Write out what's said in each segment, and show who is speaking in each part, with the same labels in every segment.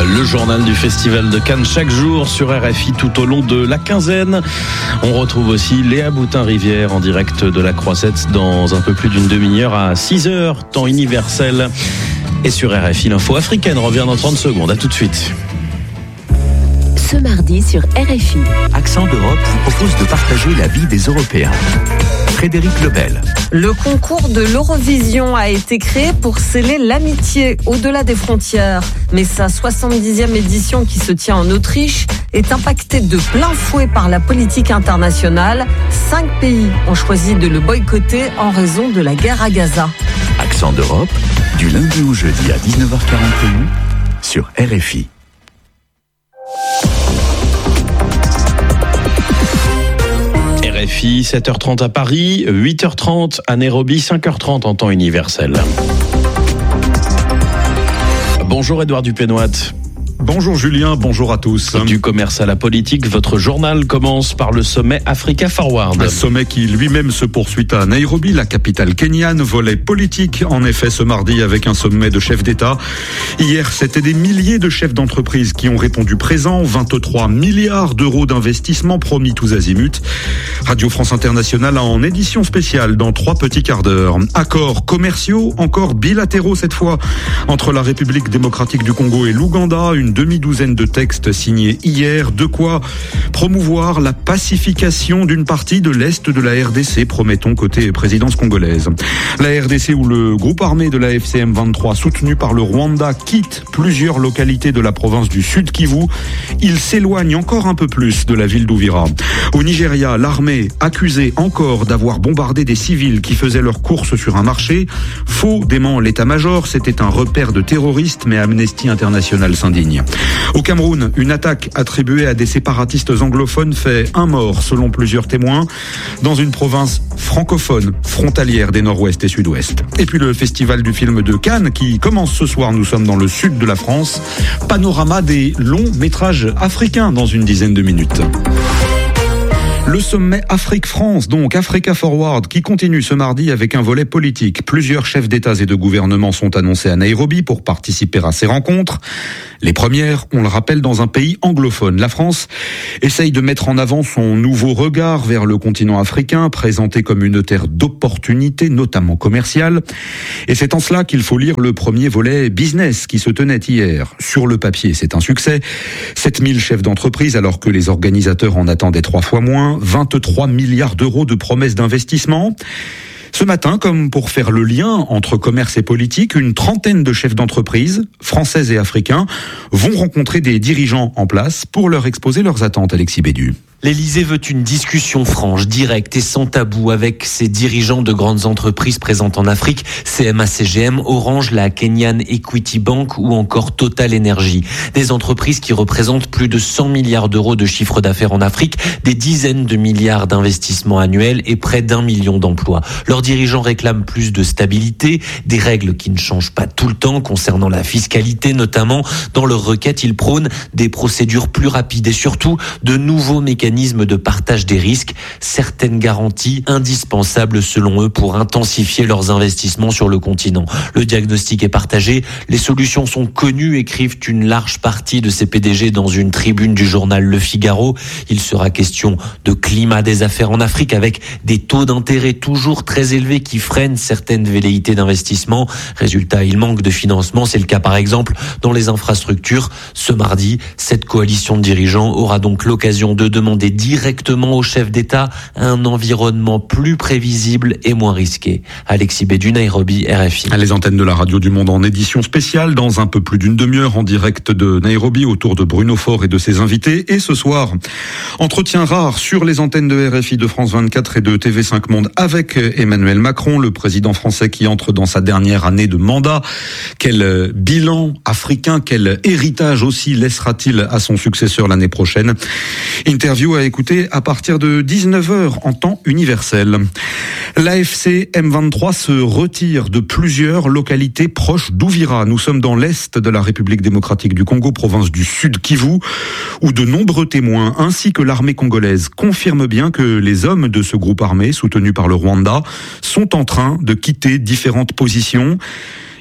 Speaker 1: Le journal du Festival de Cannes chaque jour sur RFI tout au long de la quinzaine. On retrouve aussi Léa Boutin-Rivière en direct de la Croisette dans un peu plus d'une demi-heure à 6h, temps universel. Et sur RFI, l'info africaine revient dans 30 secondes. À tout de suite.
Speaker 2: Ce mardi sur RFI.
Speaker 3: Accent d'Europe vous propose de partager la vie des Européens. Frédéric Lebel.
Speaker 4: Le concours de l'Eurovision a été créé pour sceller l'amitié au-delà des frontières. Mais sa 70e édition qui se tient en Autriche est impactée de plein fouet par la politique internationale. 5 pays ont choisi de le boycotter en raison de la guerre à Gaza.
Speaker 3: Accent d'Europe, du lundi au jeudi à 19h41 sur RFI.
Speaker 1: RFI, 7h30 à Paris, 8h30 à Nairobi, 5h30 en temps universel. Bonjour Édouard Dupénoite.
Speaker 5: Bonjour Julien, bonjour à tous.
Speaker 1: Du commerce à la politique, votre journal commence par le sommet Africa Forward.
Speaker 5: Un sommet qui lui-même se poursuit à Nairobi, la capitale kenyane. Volet politique, en effet, ce mardi avec un sommet de chefs d'État. Hier, c'était des milliers de chefs d'entreprise qui ont répondu présents. 23 milliards d'euros d'investissement promis tous azimuts. Radio France Internationale a en édition spéciale dans 3 petits quarts d'heure. Accords commerciaux, encore bilatéraux cette fois, entre la République démocratique du Congo et l'Ouganda. Une demi-douzaine de textes signés hier. De quoi promouvoir la pacification d'une partie de l'Est de la RDC, promettons, côté présidence congolaise. La RDC où le groupe armé de la FCM 23, soutenu par le Rwanda, quitte plusieurs localités de la province du Sud Kivu. Il s'éloigne encore un peu plus de la ville d'Uvira. Au Nigeria, l'armée accusée encore d'avoir bombardé des civils qui faisaient leurs courses sur un marché. Faux dément l'état-major, c'était un repère de terroristes, mais Amnesty International s'indigne. Au Cameroun, une attaque attribuée à des séparatistes anglophones fait 1 mort, selon plusieurs témoins, dans une province francophone, frontalière des Nord-Ouest et Sud-Ouest. Et puis le festival du film de Cannes, qui commence ce soir. Nous sommes dans le sud de la France. Panorama des longs métrages africains dans une dizaine de minutes. Le sommet Afrique-France, donc Africa Forward, qui continue ce mardi avec un volet politique. Plusieurs chefs d'État et de gouvernement sont annoncés à Nairobi pour participer à ces rencontres. Les premières, on le rappelle, dans un pays anglophone. La France essaye de mettre en avant son nouveau regard vers le continent africain, présenté comme une terre d'opportunités, notamment commerciales. Et c'est en cela qu'il faut lire le premier volet business qui se tenait hier. Sur le papier, c'est un succès. 7000 chefs d'entreprise, alors que les organisateurs en attendaient 3 fois moins. 23 milliards d'euros de promesses d'investissement. Ce matin, comme pour faire le lien entre commerce et politique, une trentaine de chefs d'entreprise, françaises et africains, vont rencontrer des dirigeants en place pour leur exposer leurs attentes. Alexis Bédu.
Speaker 6: L'Élysée veut une discussion franche, directe et sans tabou avec ses dirigeants de grandes entreprises présentes en Afrique, CMA-CGM, Orange, la Kenyan Equity Bank ou encore Total Energy. Des entreprises qui représentent plus de 100 milliards d'euros de chiffre d'affaires en Afrique, des dizaines de milliards d'investissements annuels et près d'1 million d'emplois. Leurs dirigeants réclament plus de stabilité, des règles qui ne changent pas tout le temps concernant la fiscalité notamment. Dans leur requête, ils prônent des procédures plus rapides et surtout de nouveaux mécanismes de partage des risques, certaines garanties indispensables selon eux pour intensifier leurs investissements sur le continent. Le diagnostic est partagé, les solutions sont connues, écrivent une large partie de ces PDG dans une tribune du journal Le Figaro. Il sera question de climat des affaires en Afrique avec des taux d'intérêt toujours très élevés qui freinent certaines velléités d'investissement. Résultat, il manque de financement. C'est le cas par exemple dans les infrastructures. Ce mardi, cette coalition de dirigeants aura donc l'occasion de demander directement au chef d'État un environnement plus prévisible et moins risqué. Alexis Bédu, Nairobi, RFI.
Speaker 5: Les antennes de la Radio du Monde en édition spéciale dans un peu plus d'une demi-heure en direct de Nairobi autour de Bruno Faure et de ses invités. Et ce soir, entretien rare sur les antennes de RFI, de France 24 et de TV5 Monde avec Emmanuel Macron, le président français qui entre dans sa dernière année de mandat. Quel bilan africain, quel héritage aussi laissera-t-il à son successeur l'année prochaine? Interview à écouter à partir de 19h en temps universel. L'AFC M23 se retire de plusieurs localités proches d'Uvira. Nous sommes dans l'est de la République démocratique du Congo, province du Sud Kivu, où de nombreux témoins ainsi que l'armée congolaise confirment bien que les hommes de ce groupe armé, soutenu par le Rwanda, sont en train de quitter différentes positions.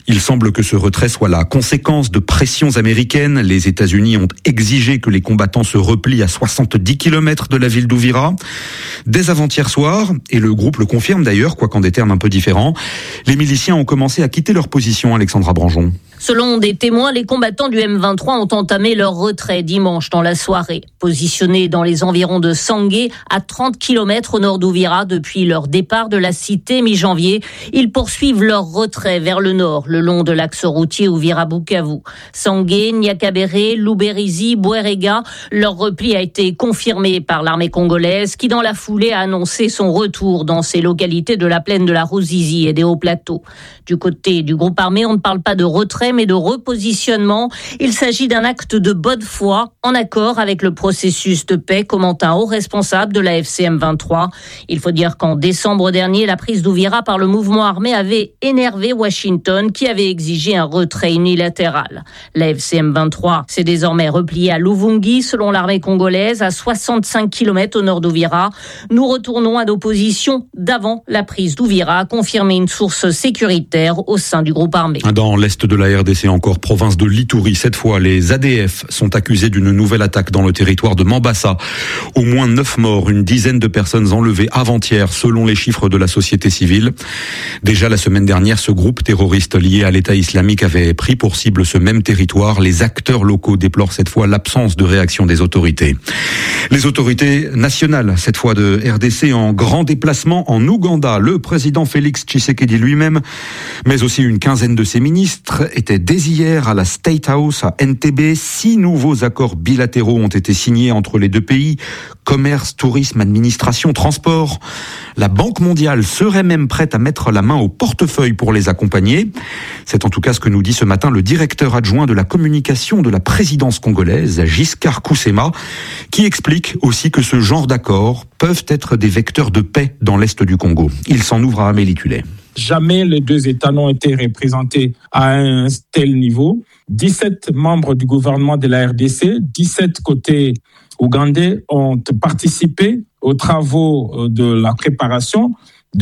Speaker 5: Il semble que ce retrait soit la conséquence de pressions américaines. Les États-Unis ont exigé que les combattants se replient à 70 km de la ville d'Ouvira. Dès avant-hier soir, et le groupe le confirme d'ailleurs, quoiqu'en des termes un peu différents, les miliciens ont commencé à quitter leur position, Alexandra Branjon.
Speaker 7: Selon des témoins, les combattants du M23 ont entamé leur retrait dimanche dans la soirée. Positionnés dans les environs de Sangué, à 30 km au nord d'Ouvira depuis leur départ de la cité mi-janvier, ils poursuivent leur retrait vers le nord, le long de l'axe routier Ouvira-Bukavu. Sangué, Niakabéré, Luberizi, Bouérega, leur repli a été confirmé par l'armée congolaise qui, dans la foulée, a annoncé son retour dans ces localités de la plaine de la Ruzizi et des hauts plateaux. Du côté du groupe armé, on ne parle pas de retrait, mais de repositionnement. Il s'agit d'un acte de bonne foi, en accord avec le processus de paix, commente un haut responsable de la FCM 23. Il faut dire qu'en décembre dernier, la prise d'Ouvira par le mouvement armé avait énervé Washington, qui avait exigé un retrait unilatéral. La FCM 23 s'est désormais repliée à Luvungi, selon l'armée congolaise, à 65 km au nord d'Ouvira. Nous retournons à nos positions d'avant la prise d'Ouvira, a confirmé une source sécuritaire au sein du groupe armé.
Speaker 5: Dans l'est de la RDC, encore province de l'Ituri, cette fois, les ADF sont accusés d'une nouvelle attaque dans le territoire de Mambasa. Au moins 9 morts, une dizaine de personnes enlevées avant-hier, selon les chiffres de la société civile. Déjà la semaine dernière, ce groupe terroriste lié à l'État islamique avait pris pour cible ce même territoire. Les acteurs locaux déplorent cette fois l'absence de réaction des autorités. Les autorités nationales, cette fois de RDC, en grand déplacement en Ouganda. Le président Félix Tshisekedi lui-même, mais aussi une quinzaine de ses ministres, étaient dès hier à la State House à Entebbe. 6 nouveaux accords bilatéraux ont été signés entre les deux pays. Commerce, tourisme, administration, transport. La Banque mondiale serait même prête à mettre la main au portefeuille pour les accompagner. C'est en tout cas ce que nous dit ce matin le directeur adjoint de la communication de la présidence congolaise, Giscard Koussema, qui explique aussi que ce genre d'accords peuvent être des vecteurs de paix dans l'est du Congo. Il s'en ouvre à Amélie Tullet.
Speaker 8: Jamais les deux États n'ont été représentés à un tel niveau. 17 membres du gouvernement de la RDC, 17 côté ougandais ont participé aux travaux de la préparation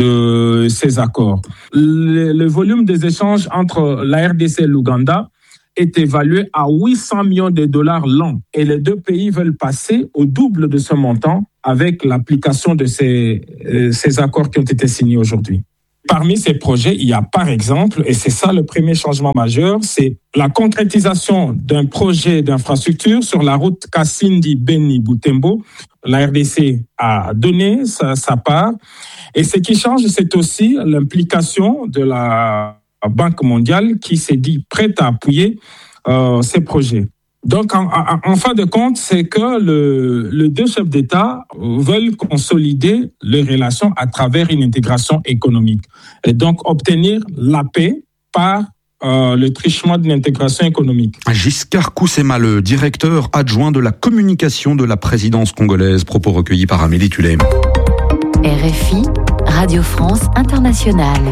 Speaker 8: de ces accords. Le volume des échanges entre la RDC et l'Ouganda est évalué à 800 millions de dollars l'an. Et les deux pays veulent passer au double de ce montant avec l'application de ces accords qui ont été signés aujourd'hui. Parmi ces projets, il y a par exemple, et c'est ça le premier changement majeur, c'est la concrétisation d'un projet d'infrastructure sur la route Kasindi-Beni-Butembo. La RDC a donné sa part. Et ce qui change, c'est aussi l'implication de la Banque mondiale qui s'est dit prête à appuyer ces projets. Donc, en fin de compte, c'est que les deux chefs d'État veulent consolider les relations à travers une intégration économique. Et donc, obtenir la paix par le truchement d'une intégration économique.
Speaker 5: Giscard Koussema, le directeur adjoint de la communication de la présidence congolaise. Propos recueillis par Amélie Tullet.
Speaker 2: RFI, Radio France Internationale.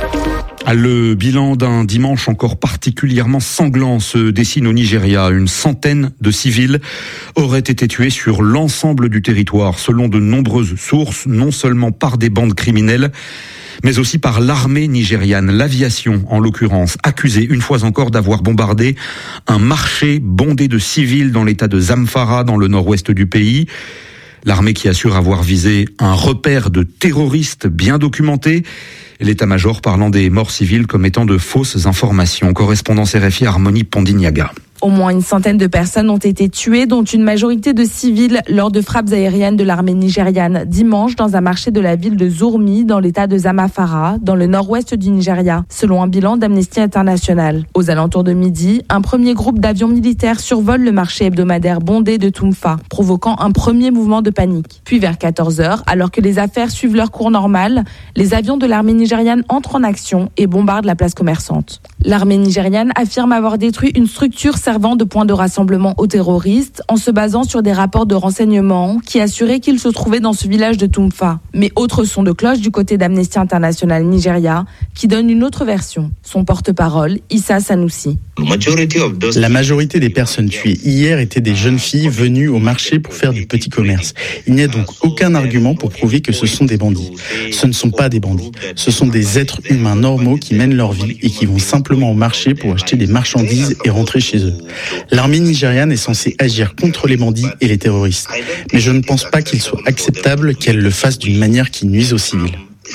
Speaker 5: Le bilan d'un dimanche encore particulièrement sanglant se dessine au Nigeria. Une centaine de civils auraient été tués sur l'ensemble du territoire, selon de nombreuses sources, non seulement par des bandes criminelles, mais aussi par l'armée nigériane, l'aviation en l'occurrence, accusée une fois encore d'avoir bombardé un marché bondé de civils dans l'état de Zamfara, dans le nord-ouest du pays. L'armée qui assure avoir visé un repère de terroristes bien documenté. L'état-major parlant des morts civiles comme étant de fausses informations. Correspondance RFI Harmonie Pondignaga.
Speaker 9: Au moins une centaine de personnes ont été tuées, dont une majorité de civils, lors de frappes aériennes de l'armée nigériane dimanche dans un marché de la ville de Zurmi, dans l'état de Zamfara, dans le nord-ouest du Nigeria, selon un bilan d'Amnesty International. Aux alentours de midi, un premier groupe d'avions militaires survole le marché hebdomadaire bondé de Tumfa, provoquant un premier mouvement de panique. Puis vers 14h, alors que les affaires suivent leur cours normal, les avions de l'armée nigériane entrent en action et bombardent la place commerçante. L'armée nigériane affirme avoir détruit une structure servant de point de rassemblement aux terroristes en se basant sur des rapports de renseignement qui assuraient qu'ils se trouvaient dans ce village de Tumfa. Mais autre son de cloche du côté d'Amnesty International Nigeria qui donne une autre version. Son porte-parole, Issa Sanusi.
Speaker 10: La majorité des personnes tuées hier étaient des jeunes filles venues au marché pour faire du petit commerce. Il n'y a donc aucun argument pour prouver que ce sont des bandits. Ce ne sont pas des bandits. Ce sont des êtres humains normaux qui mènent leur vie et qui vont simplement au marché pour acheter des marchandises et rentrer chez eux. L'armée nigériane est censée agir contre les bandits et les terroristes. Mais je ne pense pas qu'il soit acceptable qu'elle le fasse d'une manière qui nuise aux civils.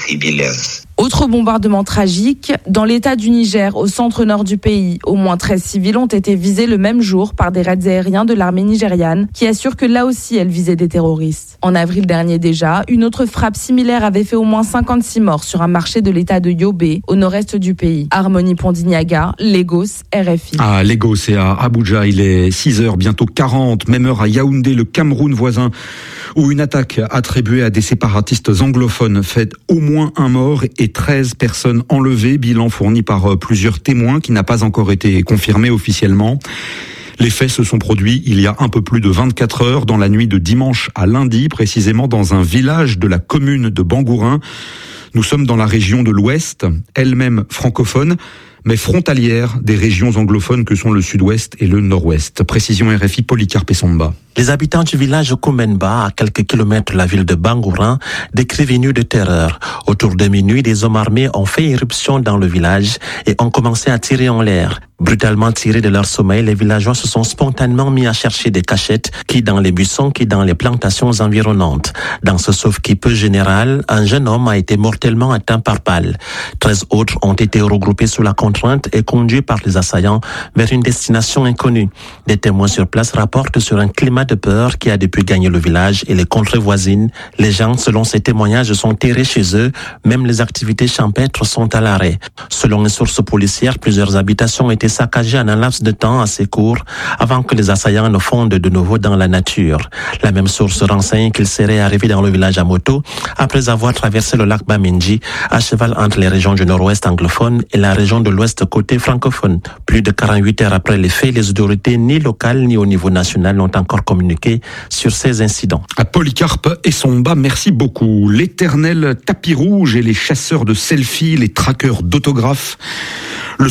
Speaker 9: Autre bombardement tragique, dans l'état du Niger, au centre-nord du pays, au moins 13 civils ont été visés le même jour par des raids aériens de l'armée nigériane qui assure que là aussi elle visait des terroristes. En avril dernier déjà, une autre frappe similaire avait fait au moins 56 morts sur un marché de l'état de Yobe, au nord-est du pays. Harmonie Pondiniaga, Lagos, RFI.
Speaker 5: À Lagos et à Abuja, il est 6h, bientôt 40, même heure à Yaoundé, le Cameroun voisin, où une attaque attribuée à des séparatistes anglophones fait au moins un mort et 13 personnes enlevées, bilan fourni par plusieurs témoins qui n'a pas encore été confirmé officiellement. Les faits se sont produits il y a un peu plus de 24 heures, dans la nuit de dimanche à lundi, précisément dans un village de la commune de Bangourin. Nous sommes dans la région de l'Ouest, elle-même francophone, mais frontalière des régions anglophones que sont le Sud-Ouest et le Nord-Ouest. Précision RFI, Polycarpe Essomba.
Speaker 11: Les habitants du village Koumenba, à quelques kilomètres de la ville de Bangourin, décrivent une nuit de terreur. Autour de minuit, des hommes armés ont fait irruption dans le village et ont commencé à tirer en l'air. Brutalement tirés de leur sommeil, les villageois se sont spontanément mis à chercher des cachettes, qui dans les buissons, qui dans les plantations environnantes. Dans ce sauve-qui-peut général, un jeune homme a été mortellement atteint par balle. 13 autres ont été regroupés sous la contrainte et conduits par les assaillants vers une destination inconnue. Des témoins sur place rapportent sur un climat de peur qui a depuis gagné le village et les contrées voisines. Les gens, selon ces témoignages, sont terrés chez eux. Même les activités champêtres sont à l'arrêt. Selon les sources policières, plusieurs habitations ont été saccagées en un laps de temps assez court avant que les assaillants ne fondent de nouveau dans la nature. La même source renseigne qu'ils seraient arrivés dans le village à moto après avoir traversé le lac Bamindji à cheval entre les régions du nord-ouest anglophone et la région de l'ouest côté francophone. Plus de 48 heures après les faits, les autorités ni locales ni au niveau national n'ont encore communiqué sur ces incidents.
Speaker 5: À Polycarpe Essomba, merci beaucoup. L'éternel tapis rouge et les chasseurs de selfies, les traqueurs d'autographes. Le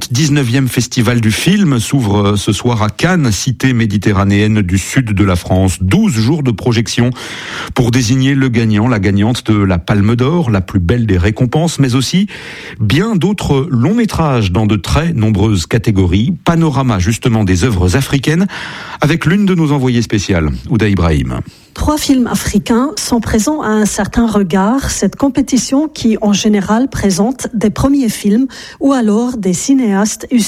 Speaker 5: 79e festival du film s'ouvre ce soir à Cannes, cité méditerranéenne du sud de la France. 12 jours de projection pour désigner le gagnant, la gagnante de la Palme d'Or, la plus belle des récompenses, mais aussi bien d'autres longs métrages dans de très nombreuses catégories. Panorama justement des œuvres africaines avec l'une de nos envoyées spéciales, Ouda Ibrahim.
Speaker 12: 3 films africains sont présents à un certain regard. Cette compétition qui, en général, présente des premiers films ou alors des cinéastes